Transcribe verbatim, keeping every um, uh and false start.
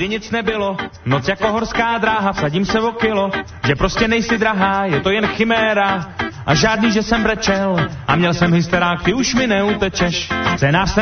nikdy nic nebylo, noc jako horská dráha, vsadím se o kilo, že prostě nejsi drahá, je to jen chiméra. A žádný, že jsem brečel a měl jsem hysterák, ty už mi neutečeš, scénář ten